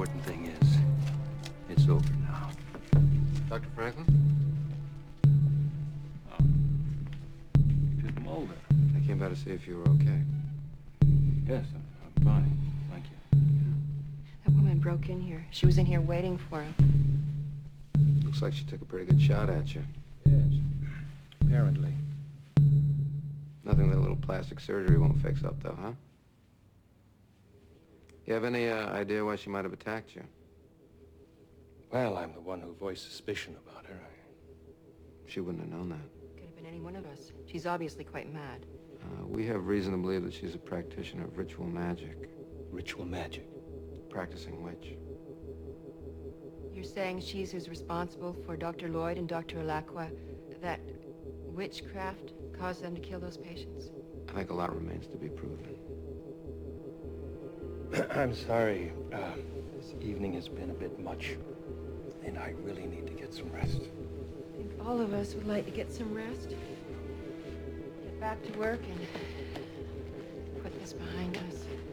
important thing is, it's over now. Dr. Franklin? Oh. You took Mulder. I came by to see if you were okay. Yes, I'm fine. Thank you. That woman broke in here. She was in here waiting for him. Looks like she took a pretty good shot at you. Yes. Apparently. Nothing that a little plastic surgery won't fix up, though, huh? You have any idea why she might have attacked you? Well, I'm the one who voiced suspicion about her. She wouldn't have known that. Could have been any one of us. She's obviously quite mad. We have reason to believe that she's a practitioner of ritual magic. Ritual magic. Practicing witch. You're saying she's who's responsible for Dr. Lloyd and Dr. Alacqua, that witchcraft caused them to kill those patients? I think a lot remains to be proven. I'm sorry. This evening has been a bit much, and I really need to get some rest. I think all of us would like to get some rest. Get back to work and put this behind us.